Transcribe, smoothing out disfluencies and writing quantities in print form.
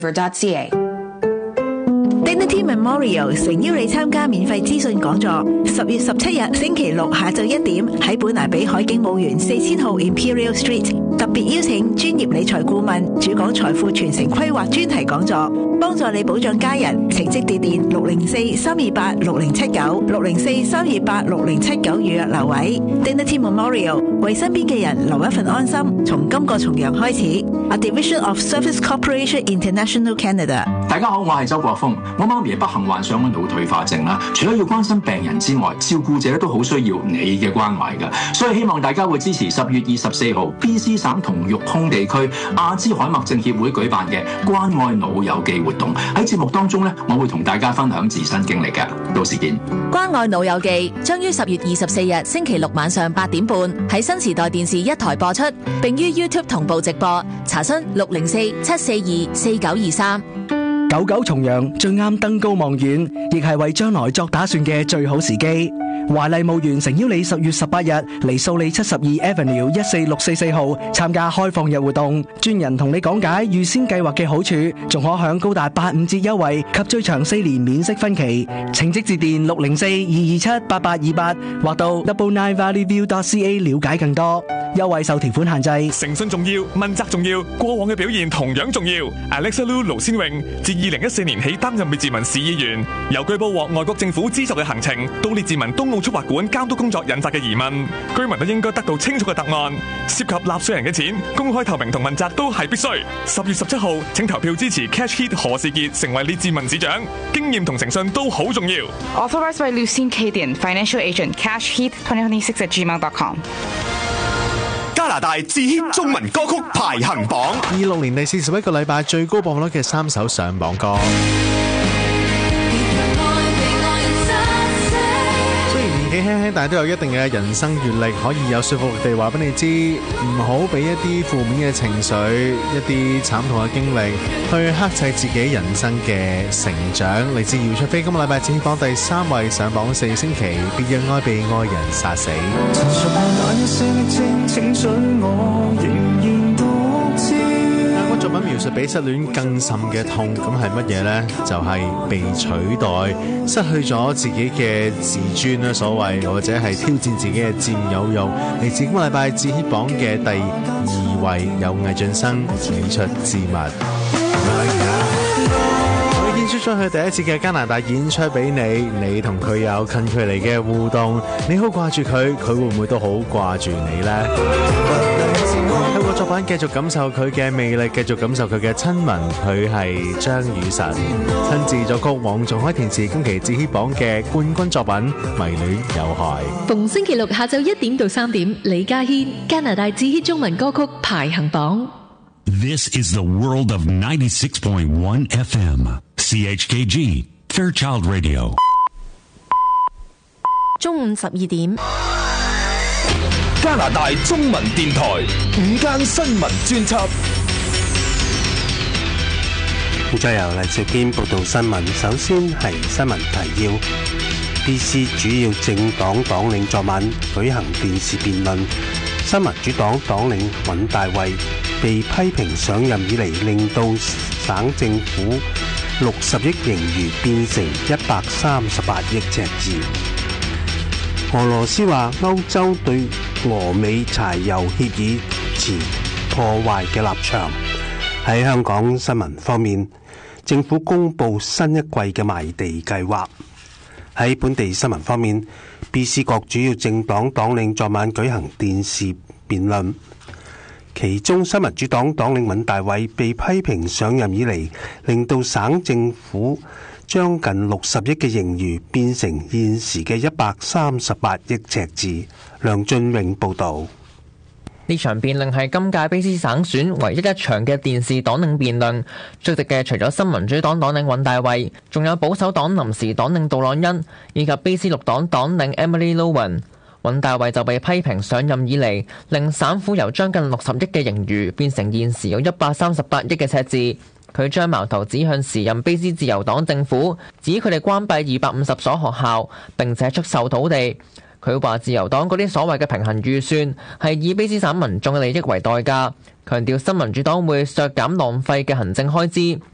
Dignity Memorial 誠邀你參加免費資訊講座，10月17日星期六下晝1點喺本拿比海景墓園4000號 Imperial Street， 特別邀請專業理財顧問主講財富傳承規劃專題講座，幫助你保障家人。請即致電604-328-6079 604-328-6079預約留位。Dignity Memorial 為身邊嘅人留一份安心，從今個重陽開始。A Division of Service Corporation International Canada。 大家好，我係周國峰。我媽咪不幸患上咗腦退化症啦，除咗要關心病人之外，照顧者都好需要你嘅關懷㗎。所以希望大家會支持10月24號 BC 省同育空地區阿茲海默症協會舉辦嘅關愛腦友記活動。喺節目當中呢，我會同大家分享自身經歷㗎。到時見。 關愛腦友記將於10月24日星期六晚上8點半喺新時代電視1台播出，並於 YouTube 同步直播。查詢604-742-4923。 99重陽最啱登高望遠，亦係為將來作打算嘅最好時機。華麗墓園誠邀你10月18日嚟素里72 Avenue 14644號參加開放日活動，專人同你講解預先計劃嘅好處，仲可享高達85折優惠及最長4年免息分期。請即致電604-227-8828或到 999valleyview.ca 了解更多。優惠受條款限制。 誠信重要，問責重要，過往嘅表現同樣重要。Alexa Lu 盧先榮自2014年起擔任列治文市議員，由據報獲外國政府資助嘅行程到列治文東澳速滑館監督工作引發嘅疑問，居民都應該得到清楚嘅答案。涉及納稅人嘅錢，公開透明同問責都係必須。10月17號請投票支持 Cash Heat 何士傑成為列治文市長，經驗同誠信都好重要。 Authorized by Lucien Cadian, Financial Agent, Cash Heat 2026@gmail.com。 加拿大自 hit 中文歌曲排行榜，26年第41個禮拜最高播放率嘅3首上榜歌。雖然年紀輕輕，但係都有一定嘅人生閱歷，可以有說服力地話俾你知，唔好俾一啲負面嘅情緒、一啲慘痛嘅經歷去克制自己人生嘅成長。嚟自姚焯菲今個禮拜自 hit 榜第3位，上榜4星期，別讓愛被愛人殺死。但個作品描述比失戀更甚嘅痛，咁係乜嘢呢？就係被取代，失去咗自己嘅自尊啦，所謂或者係挑戰自己嘅佔有欲。嚟自今個禮拜自 hit 榜嘅第2位，有魏浚笙演出之物。演出咗佢第一次嘅加拿大演出俾你，你同佢有近距離嘅互動，你好掛住佢，佢會唔會都好掛住你呢？透過作品繼續感受佢嘅魅力，繼續感受佢嘅親民。佢係張雨晨親自作曲，黃仲開填詞，今期自 hit 榜嘅冠軍作品《迷戀有害》。 逢星期六下晝1點到3點，李家軒加拿大自 hit 中文歌曲排行榜。 This is the world of 96.1 FM, CHKG, Fairchild Radio. 中午12點， 加拿大中文電台午間新聞專輯。 再由黎兆堅報道新聞。首先係新聞提要。BC 主要政黨黨領昨晚舉行電視辯論。新民主黨黨領尹大衛被批評上任以嚟令到省政府60億盈餘變成138億赤字。俄羅斯話歐洲對俄美柴油協議持破壞嘅立場。喺香港新聞方面，政府公布新一季嘅賣地計劃。喺本地新聞方面， BC 各主要政黨黨領昨晚舉行電視辯論，其中新民主黨黨領尹大偉被批評上任以嚟令到省政府將近60億嘅盈餘變成現時嘅138億赤字。梁俊永報導。 呢場辯論係今屆卑詩省選唯一一場嘅電視黨領辯論，出席嘅除咗新民主黨黨領尹大衛，仲有保守黨臨時黨領杜朗恩以及卑詩綠黨黨領 Emily Lowen。尹大衛就被批評上任以嚟令省府由將近60億嘅盈餘變成現時有138億嘅赤字。佢將矛頭指向時任卑詩自由黨政府，指佢哋關閉250所學校並且出售土地。佢話自由黨嗰啲所謂嘅平衡預算係以卑詩省民眾嘅利益為代價，強調新民主黨會削減浪費嘅行政開支。